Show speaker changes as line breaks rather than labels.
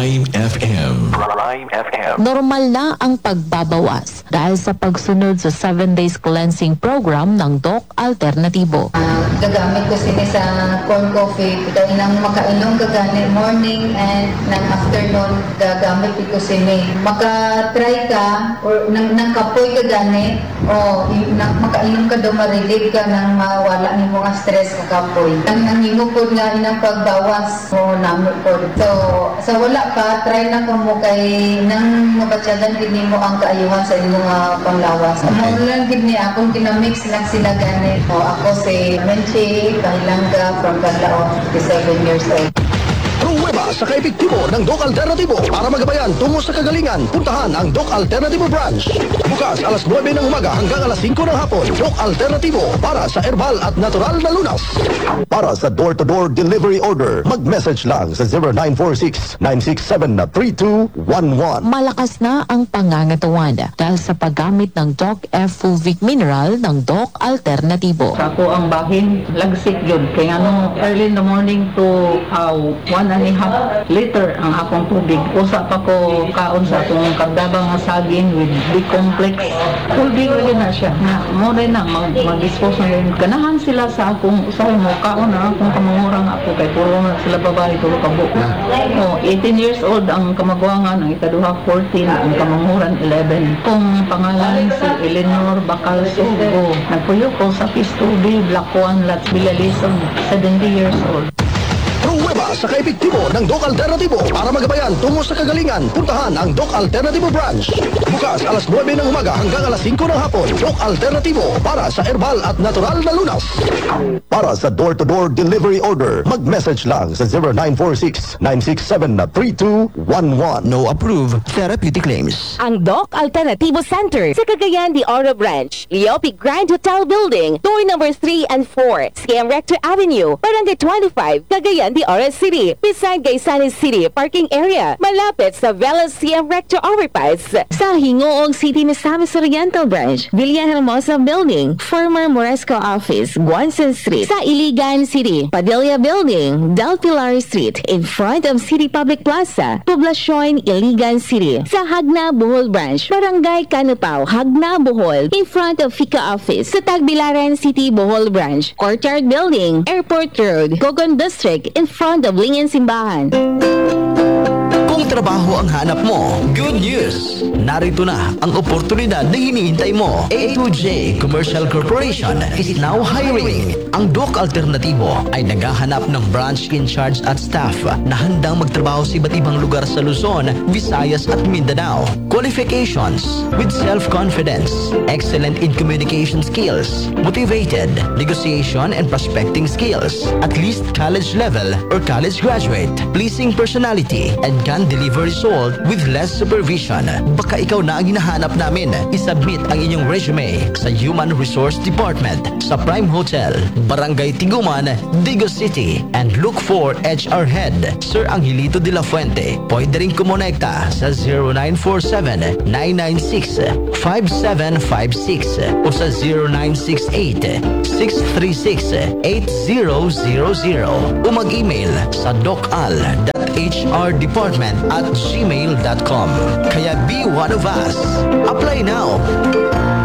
Prime FM.
Prime FM.
Normal na ang pagbabawas dahil sa pagsunod sa 7 days cleansing program ng Doc Alternatibo.
Gagamit ko sini sa corn coffee. Ito inang makainom kagani morning and ng afternoon gagamit ko sini. Maka-try ka or nang kapoy kagani o makainom ka daw ma-relieve ka nang mawala ni mga stress ka kapoy. Ang himo ko nga inang pagbawas o namo ko. So wala pa try na ko mo kay nang mabatyagan gid nimo ang kaayuhan sa imong panglawas. Ano lang gid ni akong kinamix lang sila gani. O ako si Menchi Kahilanga from Canlaon, 57 years old.
Pruweba sa kaepektibo ng Doc Alternatibo para magabayan tungo sa kagalingan. Puntahan ang Doc Alternatibo branch. Bukas alas 9 ng umaga hanggang alas 5 ng hapon. Doc Alternatibo para sa herbal at natural na lunas. Para sa door-to-door delivery order, mag-message lang sa 0946-967-3211.
Malakas na ang pangangatawan dahil sa paggamit ng Doc F Fulvic Mineral ng Doc Alternatibo.
Ako ang bahin, lagsik yun. Kaya early in the morning to 1.5 liter ang akong tubig. Usa pa ko kaon sa akong kagdabang nga saging with B-complex. Tubig rin na siya. Mo rin na mag-dispose na rin. Ganahan sila sa akong usahay mo. Kaon na akong kamangurang ako. Kay puro na sila babae, puro kabuko. 18 years old ang kamagwangan. Ang ikaduha 14. Ang kamanguran 11. Kung pangalan si Eleanor Bacal Sugo. Nagpuyo ko sa Pistubi, Blacuan, Lats Bilalison. 70 years old.
Pruweba sa kaepektibo ng Doc Alternatibo para magabayan tungo sa kagalingan. Puntahan ang Doc Alternatibo branch. Bukas alas 9 ng umaga hanggang alas 5 ng hapon. Doc Alternatibo para sa herbal at natural na lunas. Para sa door-to-door delivery order, mag-message lang sa 0946-967-3211.
No approved therapeutic claims.
Ang Doc Alternativo Center sa Cagayan de Oro Branch, Leopi Grand Hotel Building, door number 3 and 4, Scam Rector Avenue, Barangay 25, Cagayan de Oro City, beside Gaysanes City Parking Area, malapit sa Velas Scam Rector Overpass. Sa Hingoong City Misamis Oriental Branch, Villahermosa Building, former Moresco Office, Guansan Street, sa Iligan City, Padilla Building, Del Pilar Street, in front of City Public Plaza, Poblacion, Iligan City, sa Hagna Bohol Branch, Barangay Canupao, Hagna Bohol, in front of FICA Office, sa Tagbilaran City Bohol Branch, Courtyard Building, Airport Road, Gogon District, in front of Lingan Simbahan.
Kung trabaho ang hanap mo, good news! Narito na ang oportunidad na hinihintay mo. A2J Commercial Corporation is now hiring. Ang Doc Alternatibo ay naghahanap ng branch in charge at staff na handang magtrabaho sa iba't ibang lugar sa Luzon, Visayas at Mindanao. Qualifications: with self-confidence, excellent in communication skills, motivated, negotiation and prospecting skills, at least college level or college graduate, pleasing personality, and can deliver result with less supervision. Baka ikaw na ang hinahanap namin. Isubmit ang inyong resume sa Human Resource Department sa Prime Hotel, Barangay Tiguman, Digo City, and look for HR Head, Sir Angelito de la Fuente. Pwede rin kumonekta sa 0947-996-5756 o sa 0968-636-8000 o mag-email sa docal.hrdepartment@gmail.com. Kaya be one of us. Apply now.